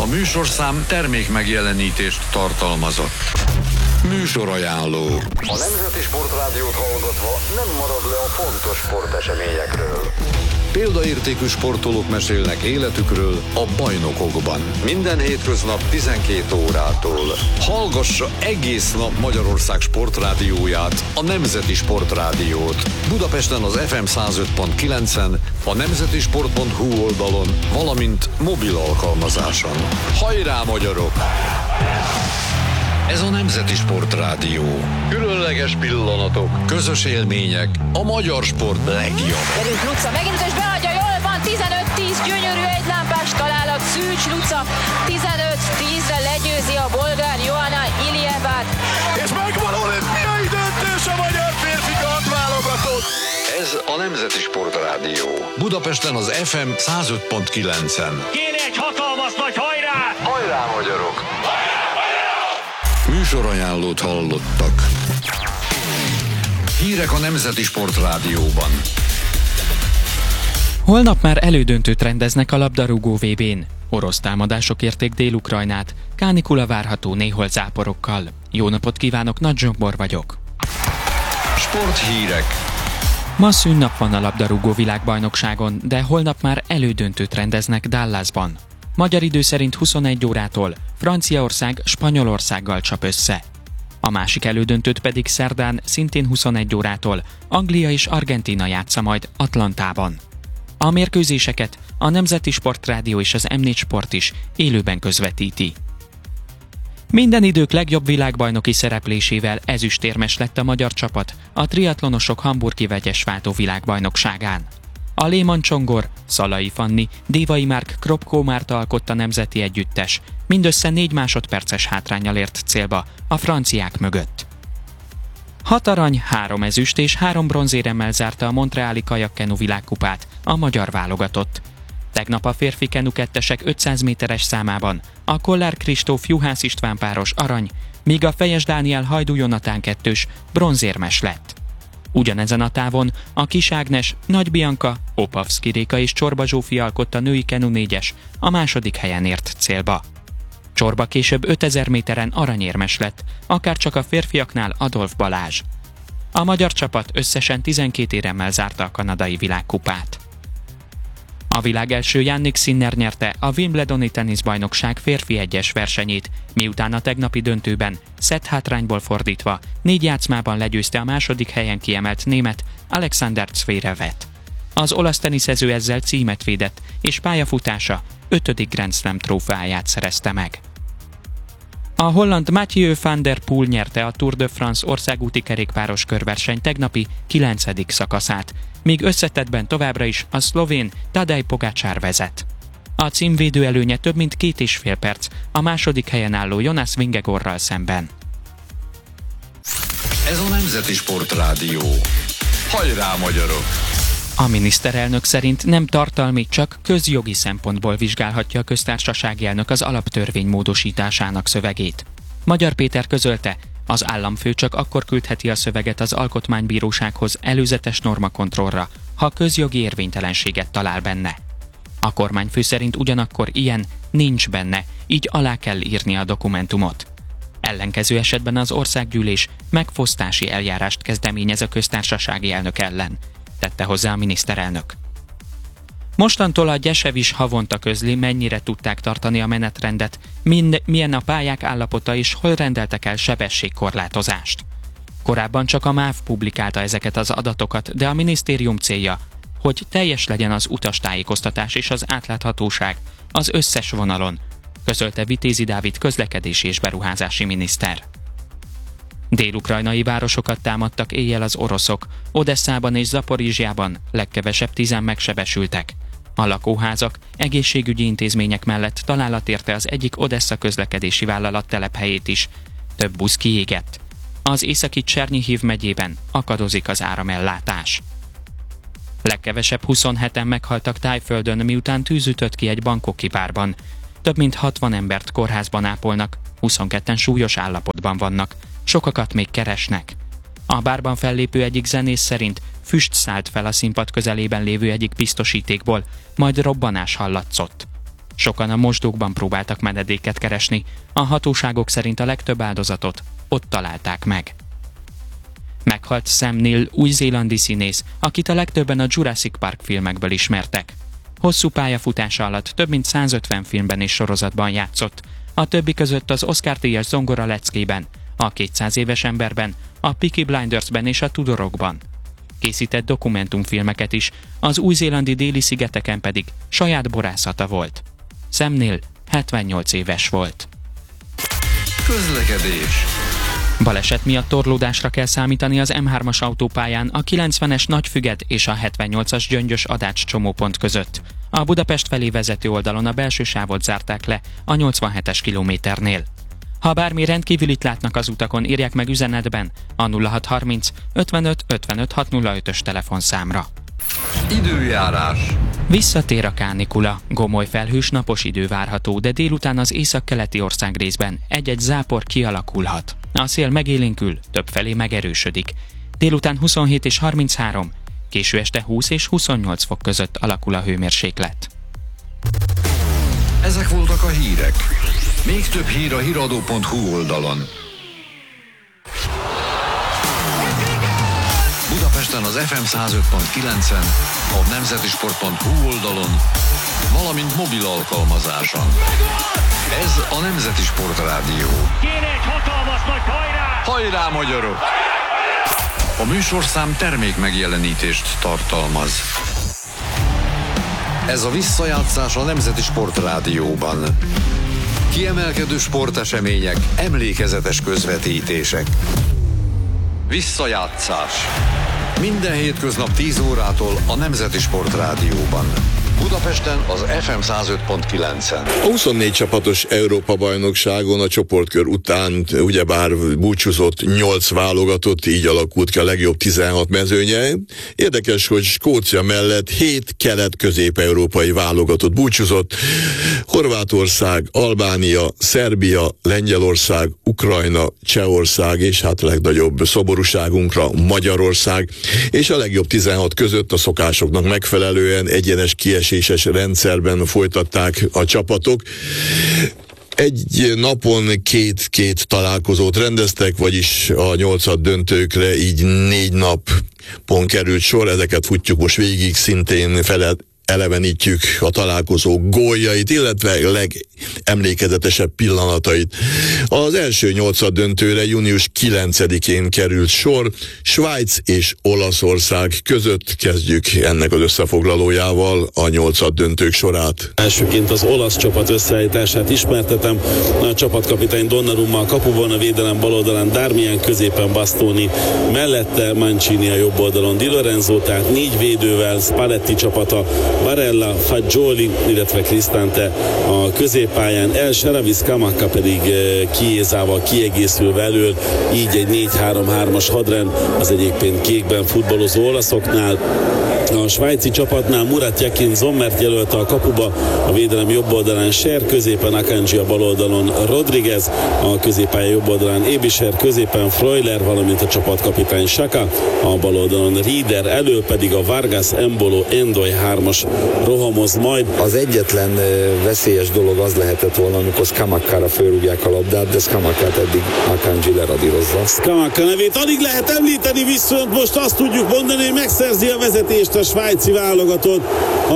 A műsorszám termék megjelenítést tartalmazott. Műsorajánló. A Nemzeti Sportrádiót hallgatva nem marad le a fontos sporteseményekről. Példaértékű sportolók mesélnek életükről a bajnokokban. Minden hétköznap 12 órától. Hallgassa egész nap Magyarország sportrádióját, a Nemzeti Sportrádiót. Budapesten az FM 105.9-en, a nemzetisport.hu oldalon, valamint mobil alkalmazáson. Hajrá, magyarok! Ez a Nemzeti Sportrádió. Különleges pillanatok, közös élmények, a magyar sport legjobb. Gyerünk Luca, megint és beadja, jól van, 15-10, gyönyörű egylámpás találat, Szűcs Luca, 15-10-re legyőzi a bolgár Johanna Ilievát. És megvan olimpiai döntés a magyar férfi kardválogatott. Ez a Nemzeti Sportrádió. Budapesten az FM 105.9-en. Kéne egy hatalmas nagy hajrá! Hajrá, magyarok! Műsorajánlót hallottak. Hírek a Nemzeti Sportrádióban. Holnap már elődöntőt rendeznek a labdarúgó VB-n. Orosz támadások érték Dél-Ukrajnát, kánikula várható néhol záporokkal. Jó napot kívánok, Nagy Zsombor vagyok. Sporthírek. Ma szünnap van a labdarúgó világbajnokságon, de holnap már elődöntőt rendeznek Dallasban. Magyar idő szerint 21 órától Franciaország Spanyolországgal csap össze. A másik elődöntőt pedig szerdán szintén 21 órától Anglia és Argentína játsza majd Atlantában. A mérkőzéseket a Nemzeti Sportrádió és az M4 Sport is élőben közvetíti. Minden idők legjobb világbajnoki szereplésével ezüstérmes lett a magyar csapat a triatlonosok hamburgi vegyesváltó világbajnokságán. A Lehmann Csongor, Szalai Fanni, Dévai Márk Kropkó Márta alkotta nemzeti együttes, mindössze 4 másodperces hátránnyal ért célba a franciák mögött. 6 arany, 3 ezüst és 3 bronzéremmel zárta a montreali kajakkenu világkupát a magyar válogatott. Tegnap a férfi kenu kettesek 500 méteres számában a Kollár Kristóf Juhász István páros arany, míg a Fejes Dániel Hajdú Jonatán kettős bronzérmes lett. Ugyanezen a távon a Kis Ágnes, Nagy Bianca, Opavszki Réka és Csorba Zsófi alkotta női kenu 4-es, a második helyen ért célba. Csorba később 5000 méteren aranyérmes lett, akárcsak a férfiaknál Adolf Balázs. A magyar csapat összesen 12 éremmel zárta a kanadai világkupát. A világ első Jannik Sinner nyerte a Wimbledoni teniszbajnokság férfi egyes versenyét, miután a tegnapi döntőben szett hátrányból fordítva 4 játszmában legyőzte a második helyen kiemelt német Alexander Zverevet. Az olasz teniszező ezzel címet védett, és pályafutása 5. Grand Slam trófeáját szerezte meg. A holland Mathieu van der Poel nyerte a Tour de France országúti kerékpáros körverseny tegnapi 9. szakaszát, míg összetettben továbbra is a szlovén Tadej Pogačar vezet. A címvédő előnye több mint 2,5 perc a második helyen álló Jonas Vingegaardral szemben. Ez a Nemzeti Sportrádió. Hajrá, magyarok! A miniszterelnök szerint nem tartalmi, csak közjogi szempontból vizsgálhatja a köztársasági elnök az alaptörvény módosításának szövegét. Magyar Péter közölte, az államfő csak akkor küldheti a szöveget az alkotmánybírósághoz előzetes normakontrollra, ha közjogi érvénytelenséget talál benne. A kormányfő szerint ugyanakkor ilyen nincs benne, így alá kell írni a dokumentumot. Ellenkező esetben az országgyűlés megfosztási eljárást kezdeményez a köztársasági elnök ellen, tette hozzá a miniszterelnök. Mostantól a Gyesev is havonta közli, mennyire tudták tartani a menetrendet, milyen a pályák állapota és hol rendeltek el sebességkorlátozást. Korábban csak a MÁV publikálta ezeket az adatokat, de a minisztérium célja, hogy teljes legyen az utastájékoztatás és az átláthatóság az összes vonalon, közölte Vitézi Dávid közlekedési és beruházási miniszter. Dél-ukrajnai városokat támadtak éjjel az oroszok, Odesszában és Zaporizsjában legkevesebb 10 megsebesültek. A lakóházak, egészségügyi intézmények mellett találat érte az egyik Odessza közlekedési vállalat telephelyét is. Több busz kiégett. Az északi Csernyihív megyében akadozik az áramellátás. Legkevesebb 27-en meghaltak Tájföldön, miután tűz ütött ki egy bangkoki bárban. Több mint 60 embert kórházban ápolnak, 22-en súlyos állapotban vannak, sokakat még keresnek. A bárban fellépő egyik zenész szerint füst szállt fel a színpad közelében lévő egyik biztosítékból, majd robbanás hallatszott. Sokan a mosdókban próbáltak menedéket keresni, a hatóságok szerint a legtöbb áldozatot ott találták meg. Meghalt Sam Neill, új-zélandi színész, akit a legtöbben a Jurassic Park filmekből ismertek. Hosszú pályafutása alatt több mint 150 filmben és sorozatban játszott, a többi között az Oscar-díjas Zongora leckében, a 200 éves emberben, a Peaky Blindersben és a Tudorokban. Készített dokumentumfilmeket is, az új-zélandi déli szigeteken pedig saját borászata volt. Sam Neill 78 éves volt. Közlekedés. Baleset miatt torlódásra kell számítani az M3-as autópályán a 90-es Nagyfüget és a 78-as Gyöngyös Adács csomópont között. A Budapest felé vezető oldalon a belső sávot zárták le a 87-es kilométernél. Ha bármi rendkívülit látnak az utakon, írják meg üzenetben a 0630 55 55 605-ös telefonszámra. Időjárás. Visszatér a kánikula. Gomoly felhős napos idő várható, de délután az északkeleti országrészben egy-egy zápor kialakulhat. A szél megélénkül, többfelé megerősödik. Délután 27 és 33, késő este 20 és 28 fok között alakul a hőmérséklet. Ezek voltak a hírek. Még több hír a hiradó.hu oldalon. Budapesten az FM 105.9-en, a nemzetisport.hu oldalon, valamint mobil alkalmazáson. Ez a Nemzeti Sport Rádió. Kéne egy hatalmas nagy hajrá! Hajrá, magyarok! A műsorszám termék megjelenítést tartalmaz. Ez a visszajátszás a Nemzeti Sport Rádióban. Kiemelkedő sportesemények, emlékezetes közvetítések. Visszajátszás. Minden hétköznap 10 órától a Nemzeti Sport Rádióban. Budapesten az FM 105.9-en. A 24 csapatos Európa-bajnokságon a csoportkör után ugyebár búcsúzott 8 válogatott, így alakult ki a legjobb 16 mezőnye. Érdekes, hogy Skócia mellett 7 kelet-közép-európai válogatott búcsúzott. Horvátország, Albánia, Szerbia, Lengyelország, Ukrajna, Csehország és hát a legnagyobb szoborúságunkra Magyarország. És a legjobb 16 között a szokásoknak megfelelően egyenes kieséses rendszerben folytatták a csapatok. Egy napon két találkozót rendeztek, vagyis a 8 döntőkre így 4 napon került sor, ezeket futjuk most végig, szintén elevenítjük a találkozó góljait, illetve legemlékezetesebb pillanatait. Az első 8 döntőre június 9-én került sor, Svájc és Olaszország között. Kezdjük ennek az összefoglalójával a 8 döntők sorát. Elsőként az olasz csapat összeállítását ismertetem. A csapatkapitány Donnarumma a kapuban, a védelem bal oldalán Darmian, középen Bastoni, mellette Mancini a jobb oldalon Di Lorenzo, tehát 4 védővel, Spalletti csapata, Barella, Fagioli, illetve Cristante a középpályán, El Shaarawy, Scamacca pedig Chiesával kiegészülve elől, így egy 4-3-3-as hadrend az egyébként kékben futballozó olaszoknál. A svájci csapatnál Murat Yakin Zommert jelölte a kapuba, a védelem jobb oldalán Scher, középen Akanji, a bal oldalon Rodriguez, a középpálya jobb oldalán Ebischer, középen Freuler, valamint a csapatkapitány Xhaka, a bal oldalon Rieder, elől pedig a Vargas, Embolo, Endoy 3-as rohamoz majd. Az egyetlen veszélyes dolog az lehetett volna, amikor Scamacca-ra fölrúgják a labdát, de Scamaccát eddig Akanji leradírozza. Scamacca nevét alig lehet említeni, viszont most azt tudjuk mondani, hogy megszerzi a vezetést a svájci válogatott. A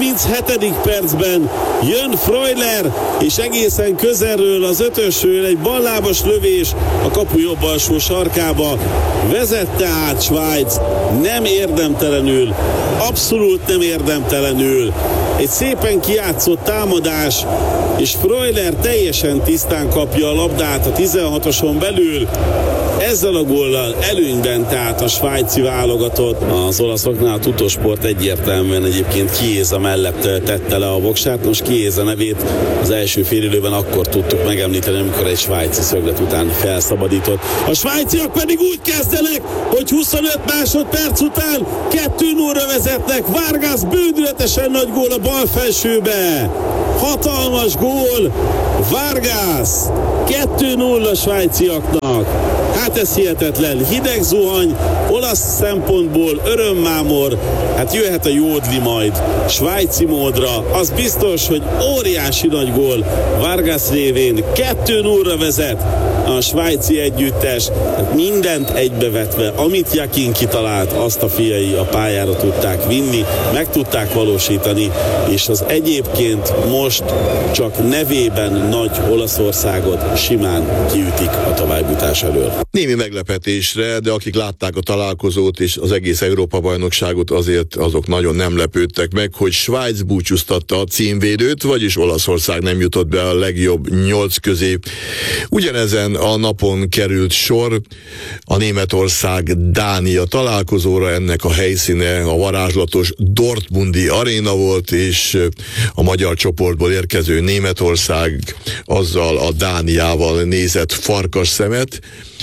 37. percben jön Freuler, és egészen közelről az 5-ösről egy ballábas lövés a kapu jobb alsó sarkába. Vezette át Svájc, nem érdemtelenül, abszolút nem érdemtelenül. Egy szépen kijátszott támadás, és Freuler teljesen tisztán kapja a labdát a 16-oson belül. Ezzel a góllal előnyben tehát a svájci válogatott. Az olaszoknál a Tuttosport egyértelműen egyébként Chiesa mellett tette le a voksát. Most Chiesa nevét az első félidőben akkor tudtuk megemlíteni, amikor egy svájci szöglet után felszabadított. A svájciak pedig úgy kezdenek, hogy 25 másodperc után 2-0-ra vezetnek. Vargas bődületesen nagy gól a bal felsőbe. Hatalmas gól. Vargas 2-0 a svájciaknak. Hát ez hihetetlen, hideg zuhany, olasz szempontból örömmámor, hát jöhet a jódli majd svájci módra, az biztos, hogy óriási nagy gól Vargas révén, 2-0-ra vezet a svájci együttes, hát mindent egybevetve, amit Jakin kitalált, azt a fiai a pályára tudták vinni, meg tudták valósítani, és az egyébként most csak nevében nagy Olaszországot simán kiütik a továbbjutás elől. Némi meglepetésre, de akik látták a találkozót és az egész Európa-bajnokságot, azért azok nagyon nem lepődtek meg, hogy Svájc búcsúztatta a címvédőt, vagyis Olaszország nem jutott be a legjobb 8 közé. Ugyanezen a napon került sor a Németország-Dánia találkozóra, ennek a helyszíne a varázslatos Dortmundi aréna volt, és a magyar csoportból érkező Németország azzal a Dániával nézett farkas szemet,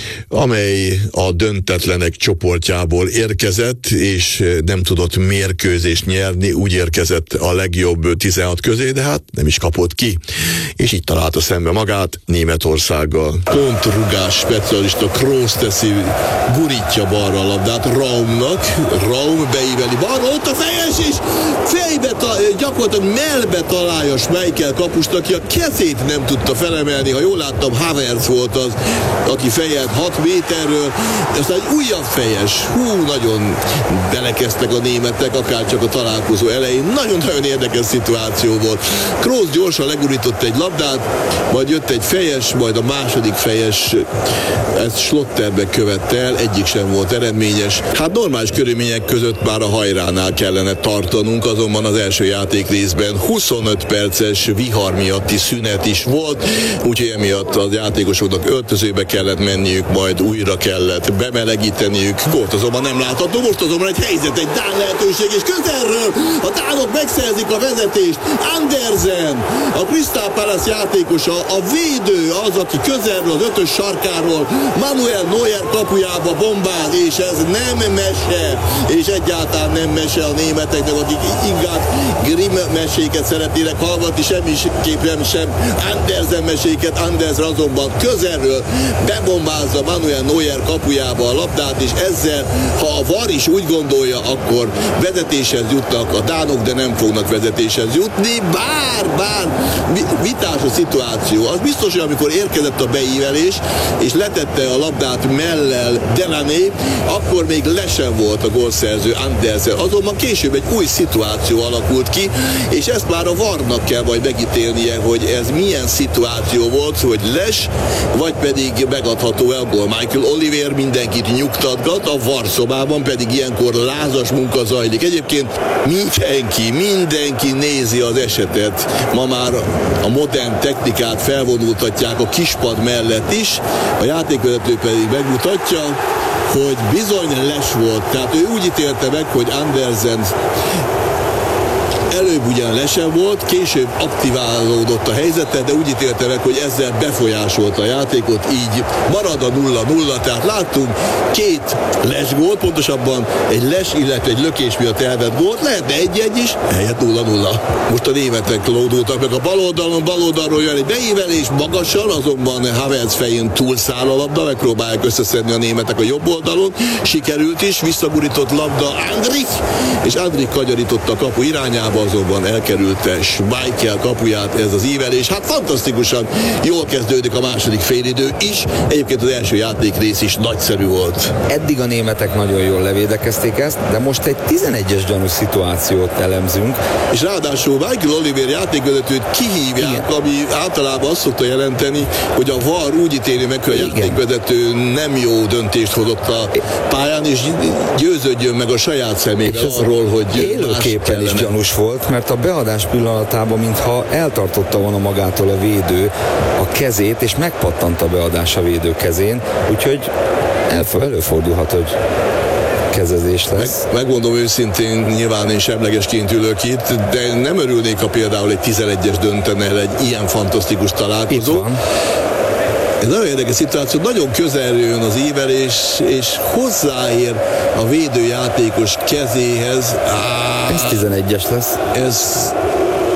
amely a döntetlenek csoportjából érkezett, és nem tudott mérkőzést nyerni, úgy érkezett a legjobb 16 közé, de hát nem is kapott ki. És így találta szembe magát Németországgal. Pontrugás specialista Kroos teszi, gurítja balra a labdát Raumnak, Raum beíveli balra, ott a fejes is, fejbe, gyakorlatilag mellbe találja Schmeichel kapust, aki a kezét nem tudta felemelni, ha jól láttam, Havertz volt az, aki fejelt 6 méterről, aztán egy újabb fejes, nagyon belekezdtek a németek, akár csak a találkozó elején, nagyon-nagyon érdekes szituáció volt. Kroos gyorsan legurított egy labdát, majd jött egy fejes, majd a második fejes, ezt Schlotterbe követte el, egyik sem volt eredményes. Hát normális körülmények között már a hajránál kellene tartanunk, azonban az első játék részben 25 perces vihar miatti szünet is volt, úgyhogy emiatt a játékosoknak öltözőbe kellett menniük, majd újra kellett bemelegíteniük. Gólt azonban nem látható, most azonban egy helyzet, egy dán lehetőség, és közelről a dánok megszerzik a vezetést. Andersen, a Crystal Palace játékosa, a védő az, aki közelről az 5-ös sarkáról Manuel Neuer kapujába bombáz, és ez nem mese, és egyáltalán nem mese a németeknek, akik inkább Grimm meséket szeretnének hallgatni, semmiképpen sem Andersen meséket. Andersen azonban közelről bebombázza Manuel Neuer kapujába a labdát, és ezzel, ha a VAR is úgy gondolja, akkor vezetéshez jutnak a dánok, de nem fognak vezetéshez jutni, bár vitás a szituáció. Az biztos, hogy amikor érkezett a beívelés, és letette a labdát mellel Delaney, akkor még le sem volt a gólszerző Andersen. Azonban később egy új szituáció alakult ki, és ezt már a VAR-nak kell majd megítélnie, hogy ez milyen szituáció volt, hogy les, vagy pedig megadható el gól. Michael Oliver mindenkit nyugtatgat, a VAR szobában pedig ilyenkor lázas munka zajlik. Egyébként mindenki nézi az esetet. Ma már a modern technikát felvonultatják a kispad mellett is, a játékvezető pedig megmutatja, hogy bizony les volt. Tehát ő úgy ítélte meg, hogy Andersen előbb ugyan lesen volt, később aktiválódott a helyzete, de úgy ítélte meg, hogy ezzel befolyásolta a játékot, így marad a 0-0, tehát láttunk 2 lesgólt, pontosabban egy les, illetve egy lökés miatt elvett gólt, lehetne 1-1 is, helyett 0-0. Most a németek lódultak meg a baloldalról jön egy beívelés magasan, azonban Havertz fején túlszáll a labda, megpróbálják összeszedni a németek a jobb oldalon, sikerült is, visszagurított labda Andrich, és Andrich kagyarította a kapu irányába, azonban elkerülte Schmeichel kapuját ez az ívelés. Hát fantasztikusan jól kezdődik a második félidő is. Egyébként az első játékrész is nagyszerű volt. Eddig a németek nagyon jól levédekezték ezt, de most egy 11-es gyanús szituációt elemzünk. És ráadásul Michael Oliver játékvezetőt kihívják, ami általában azt szokta jelenteni, hogy a VAR úgy ítéli meg, hogy a játékvezető nem jó döntést hozott a pályán, és győződjön meg a saját szemével arról, hogy élőképpen is gyanús volt, mert a beadás pillanatában, mintha eltartotta volna magától a védő a kezét, és megpattant a beadás a védő kezén, úgyhogy előfordulhat, hogy kezezés lesz. Megmondom őszintén, nyilván én semlegesként ülök itt, de nem örülnék, ha például egy 11-es döntene el egy ilyen fantasztikus találkozó. Itt van. Ez nagyon érdekes szituáció, nagyon közelről jön az ívelés, és hozzáér a védőjátékos kezéhez. Ez 11-es lesz.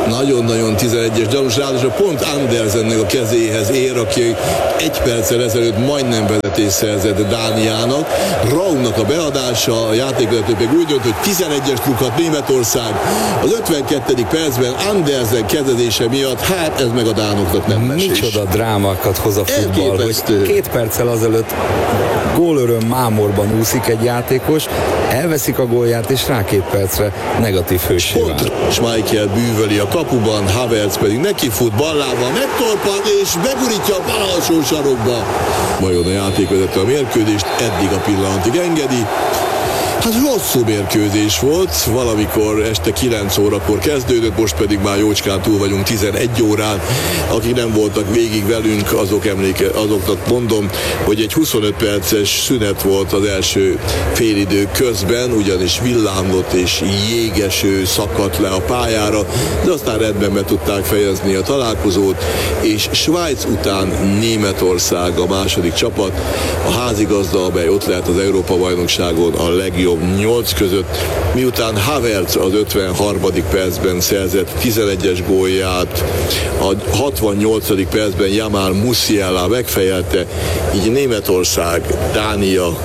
nagyon-nagyon 11-es gyanús, ráadásul pont Andersennek a kezéhez ér, aki egy perccel ezelőtt majdnem vezetést szerzett Dániának. Raumnak a beadása, a játékvezető pedig úgy dönt, hogy 11-es rúghat Németország. Az 52. percben Andersen kezdése miatt, hát ez meg a dánoknak nem mesés. Micsoda drámákat hoz a futball, hogy 2 perccel azelőtt gólöröm mámorban úszik egy játékos, elveszik a gólját, és rá 2 percre negatív hősé vált. Schmeichel bűvöli a kapuban, Havertz pedig nekifut ballával, megtorpad és begurítja a bal alsó sarokba. Vajon a játékvezető a mérkőzést eddig a pillanatig engedi? Hát hosszú mérkőzés volt, valamikor este 9 órakor kezdődött, most pedig már jócskán túl vagyunk 11 órán. Akik nem voltak végig velünk, azoknak mondom, hogy egy 25 perces szünet volt az első félidő közben, ugyanis villámlott és jégeső szakadt le a pályára, de aztán rendben be tudták fejezni a találkozót, és Svájc után Németország a második csapat, a házigazda, amely ott lehet az Európa-bajnokságon a legjobb 8 között, miután Havertz az 53. percben szerzett 11-es gólját, a 68. percben Jamal Musiala megfejelte, így Németország, Dánia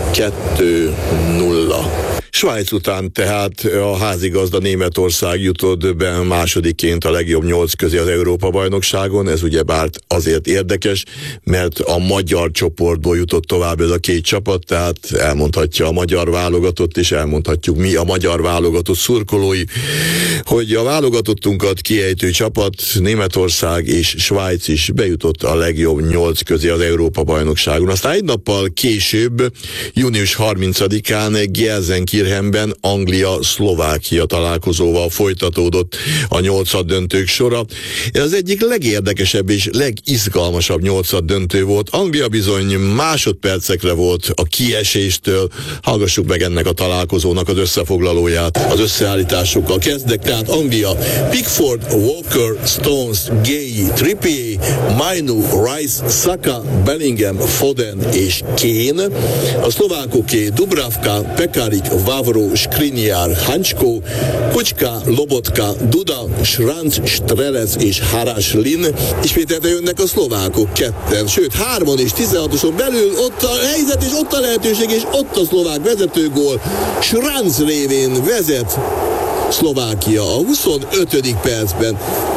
2-0. Svájc után tehát a házigazda Németország jutott be másodikként a legjobb 8 közé az Európa-bajnokságon. Ez ugyebár azért érdekes, mert a magyar csoportból jutott tovább ez a 2 csapat, tehát elmondhatja a magyar válogatott, és elmondhatjuk mi a magyar válogatott szurkolói, hogy a válogatottunkat kiejtő csapat, Németország és Svájc is bejutott a legjobb 8 közé az Európa-bajnokságon. Aztán egy nappal később, június 30-án Gelsenkirchenben Anglia-Szlovákia találkozóval folytatódott a 8-döntők sora. Ez az egyik legérdekesebb és legizgalmasabb 8-döntő volt. Anglia bizony másodpercekre volt a kieséstől. Hallgassuk meg ennek a találkozónak az összefoglalóját. Az összeállításokkal kezdek, tehát Anglia: Pickford, Walker, Stones, Gay, Trippier, Mainu, Rice, Saka, Bellingham, Foden és Kane. A szlovákoké Dubravka, Pekarik, Vavro, Skriniar, Hančko, Kučka, Lobotka, Duda, Šranc, Strelec és Haraslin. Ismételte jönnek a szlovákok ketten, sőt 3-on és 16-oson belül, ott a helyzet és ott a lehetőség és ott a szlovák vezetőgól. Šranc révén vezet Szlovákia a 25. percben.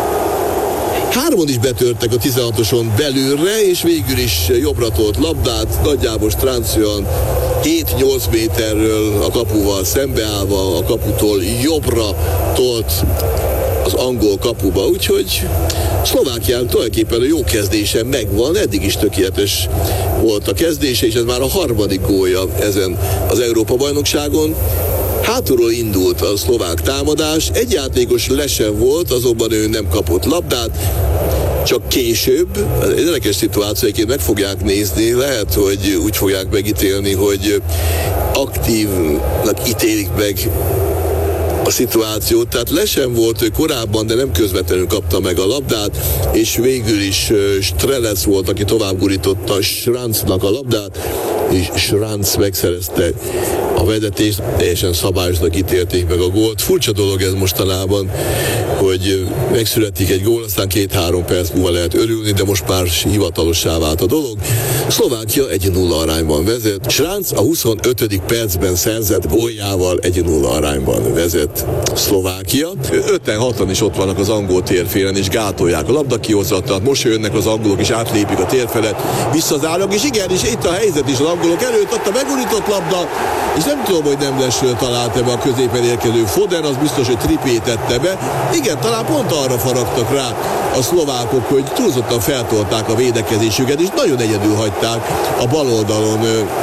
3-on is betörtek a 16-oson belülre, és végül is jobbra tolt labdát, nagyjából Strancian 7-8 méterről a kapuval szembeállva, a kaputól jobbra tolt az angol kapuba, úgyhogy Szlovákián tulajdonképpen a jó kezdése megvan, eddig is tökéletes volt a kezdése, és ez már a 3. gólja ezen az Európa-bajnokságon. Hátulról indult a szlovák támadás, egy játékos lesen volt, azonban ő nem kapott labdát, csak később, egy érdekes szituációként meg fogják nézni, lehet, hogy úgy fogják megítélni, hogy aktívnak ítélik meg a szituációt, tehát lesen volt ő korábban, de nem közvetlenül kapta meg a labdát, és végül is Strelec volt, aki tovább gurította Schranznak a labdát, és Schranz megszerezte a vezetést, teljesen szabályosnak ítélték meg a gólt. Furcsa dolog ez mostanában, hogy megszületik egy gól, aztán 2-3 perc múlva lehet örülni, de most már hivatalossá vált a dolog. Szlovákia 1-0 arányban vezet. Schranz a 25. percben szerzett góljával 1-0 arányban vezet Szlovákia. 5-6-an is ott vannak az angol térfélen, és gátolják a labdakihozatat. Most jönnek az angolok, és átlépik a térfelet, visszazárnak, és igen, és itt a helyzet is az angolok előtt, ott a megurított labda, és nem tudom, hogy nem lesről talált ebbe a középen érkező Foden, az biztos, hogy Trippier tette be. Igen, talán pont arra faragtak rá a szlovákok, hogy túlzottan feltolták a védekezésüket, és nagyon egyedül hagyták a bal oldalon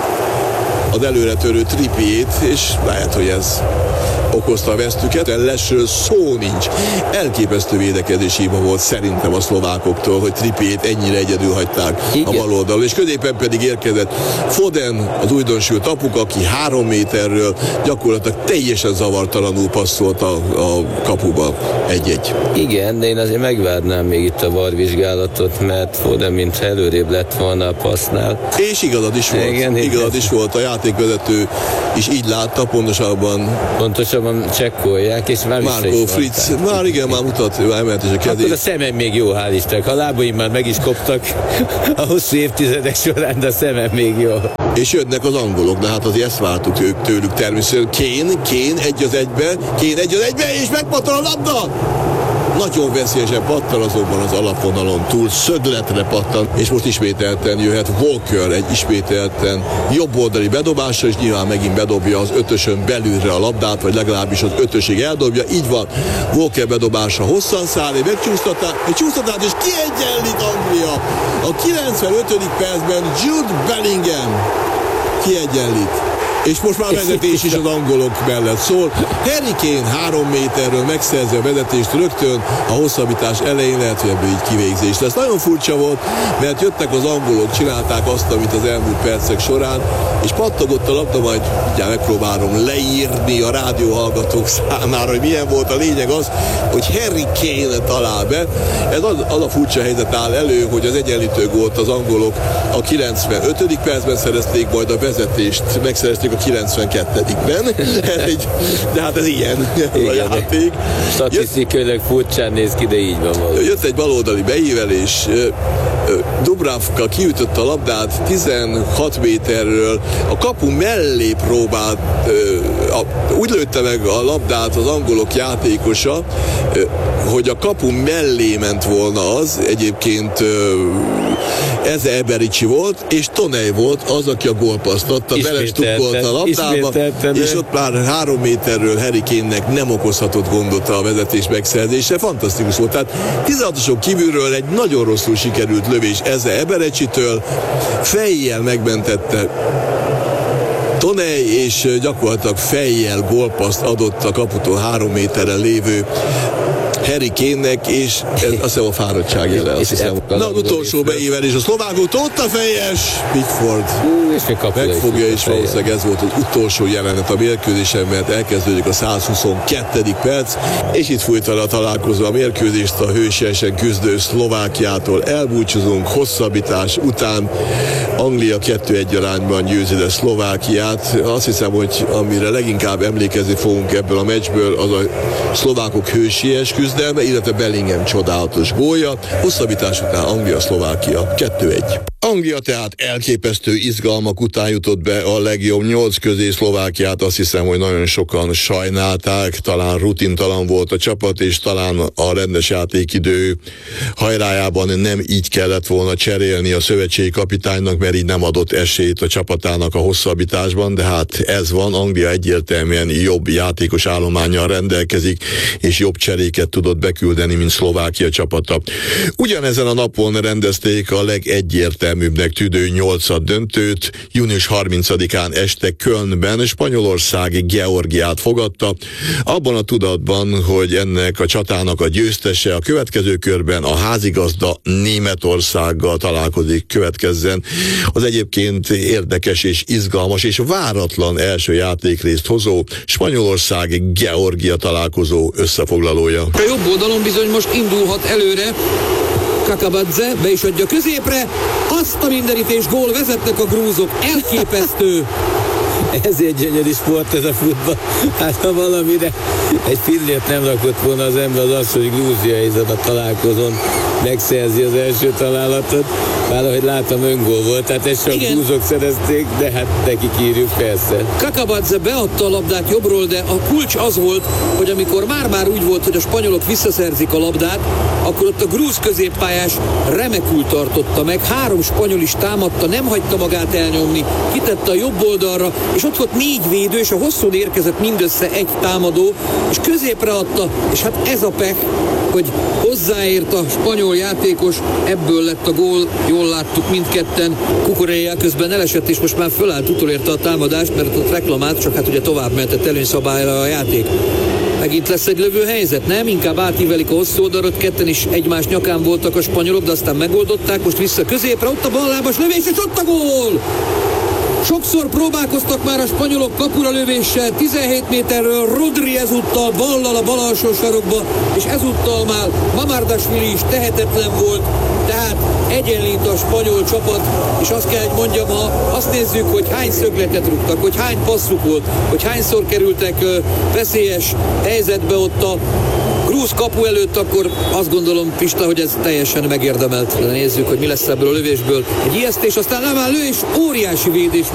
az előretörő Trippiert, és lehet, hogy ez okozta a vesztüket, lesről szó nincs. Elképesztő védekezési hiba volt szerintem a szlovákoktól, hogy Trippiert ennyire egyedül hagyták a bal oldalon, és középen pedig érkezett Foden, az újdonsült apuk, aki 3 méterről gyakorlatilag teljesen zavartalanul passzolt a kapuba 1-1. Igen, de én azért megvárnám még itt a VAR vizsgálatot, mert Foden mintha előrébb lett volna a passznál. És igazad is volt. Igen, igazad is volt, a játékvezető is így látta, pontosabban hosszabban csekkolják, és már Marco Fritz, már igen, már mutat, ő emelt is a kezét. Akkor a szemem még jó, hál' Istennek. A lábaim már meg is koptak a hosszú évtizedek során, de a szemem még jó. És jönnek az angolok, de hát azért ezt vártuk tőlük természetesen. Kane egy az egybe, és megpattan a labda! Nagyon veszélyesen pattan, azonban az alapvonalon túl szögletre pattan, és most ismételten jöhet Walker egy ismételten jobboldali bedobásra, és nyilván megint bedobja az ötösön belülre a labdát, vagy legalábbis az ötösig eldobja. Így van, Walker bedobása hosszan száll, egy megcsúsztatát, és kiegyenlít Anglia. A 95. percben Jude Bellingham kiegyenlít. És most már vezetés is az angolok mellett szól. Harry Kane 3 méterről megszerzi a vezetést rögtön a hosszabbítás elején, lehet, hogy ebből így kivégzés lesz. Nagyon furcsa volt, mert jöttek az angolok, csinálták azt, amit az elmúlt percek során, és pattogott a labda, majd ugye megpróbálom leírni a rádióhallgatók számára, hogy milyen volt. A lényeg az, hogy Harry Kane talál be. Ez az a furcsa helyzet áll elő, hogy az egyenlítő gólt az angolok a 95. percben szerezték, majd a vezetést megszerezték a 92-ben. De hát ez ilyen a játék. Statisztikailag furcsán néz ki, de így van valami. Jött egy baloldali beívelés, Dubravka kiütötte a labdát 16 méterről, a kapu mellé próbált, úgy lőtte meg a labdát az angolok játékosa, hogy a kapu mellé ment volna az, egyébként Eze Ebericsi volt, és Toney volt az, aki a gólpasszt adta, belestukkolt a labdába, és ott már 3 méterről Harry Kane-nek nem okozhatott gondot a vezetés megszerzése. Fantasztikus volt. Tehát 16-oson kívülről egy nagyon rosszul sikerült lövés Eze Ebericsitől, fejjel megmentette Toney, és gyakorlatilag fejjel gólpasszt adott a kaputól 3 méterre lévő Harry Kane-nek, és ez azt hiszem a fáradtság jele, azt hiszem. Na, utolsó beívelés a szlovákoktól, ott a fejes Pickford megfogja, és valószínűleg ez volt az utolsó jelenet a mérkőzésen, mert elkezdődik a 122. perc, és itt fújt vele a találkozó a mérkőzést, a hősiesen küzdő Szlovákiától elbúcsúzunk, hosszabbítás után Anglia 2-1 arányban győzi le Szlovákiát. Azt hiszem, hogy amire leginkább emlékezni fogunk ebből a meccsből, az a szlovákok hősies küzdelme, illetve Bellingham csodálatos gólja. Hosszabbítás után Anglia-Szlovákia 2-1. Anglia tehát elképesztő izgalmak után jutott be a legjobb 8 közé. Szlovákiát azt hiszem, hogy nagyon sokan sajnálták, talán rutintalan volt a csapat, és talán a rendes játékidő hajrájában nem így kellett volna cserélni a szövetségi kapitánynak, mert így nem adott esélyt a csapatának a hosszabbításban, de hát ez van, Anglia egyértelműen jobb játékos állománnyal rendelkezik, és jobb cseréket tudott beküldeni, mint Szlovákia csapata. Ugyanezen a napon rendezték a legegyértelműbbnek tűnő 8. döntőt. Június 30-án este Kölnben Spanyolország Georgiát fogadta, abban a tudatban, hogy ennek a csatának a győztese a következő körben a házigazda Németországgal találkozik, következzen az egyébként érdekes és izgalmas és váratlan első játékrészt hozó Spanyolország-Georgia találkozó összefoglalója. A jobb oldalon bizony most indulhat előre Kakabadze, be is adja középre, azt a mindenítés, gól, vezetnek a grúzok, elképesztő. Ezért gyönyörű sport ez a futball. Hát ha valamire egy fillért nem rakott volna az ember, az hogy Grúzia ezen a találkozón megszerzi az első találatot. Már ahogy látom, öngól volt, tehát ezt csak grúzok szerezték, de hát nekik írjuk persze. Kakabadze beadta a labdát jobbról, de a kulcs az volt, hogy amikor már úgy volt, hogy a spanyolok visszaszerzik a labdát, akkor ott a grúz középpályás remekül tartotta meg, 3 spanyol is támadta, nem hagyta magát elnyomni, kitette a jobb oldalra, és ott volt 4 védő, és a hosszún érkezett mindössze egy támadó, és középre adta, és hát ez a pech, hogy hozzáért a spanyol játékos, ebből lett a gól, jól láttuk mindketten. Kukureja közben elesett, és most már fölállt, utolérte a támadást, mert ott reklamált, csak hát ugye tovább mentett előnyszabályra a játék. Megint lesz egy lövő helyzet, nem? Inkább átívelik a hosszú oldalot, ketten is egymás nyakán voltak a spanyolok, de aztán megoldották, most vissza középre, ott a ballábas lövés, és ott a gól! Sokszor próbálkoztak már a spanyolok kapura lövéssel, 17 méterről Rodri ezúttal ballal a bal alsó sarokba, és ezúttal már Mamardashvili is tehetetlen volt, tehát egyenlít a spanyol csapat, és azt kell, hogy mondjam, ha azt nézzük, hogy hány szögletet rúgtak, hogy hány passzuk volt, hogy hányszor kerültek veszélyes helyzetbe ott a grúz kapu előtt, akkor azt gondolom, Pista, hogy ez teljesen megérdemelt. Nézzük, hogy mi lesz ebből a lövésből. Egy ijesztés, aztán Laval lő, és óriási védés.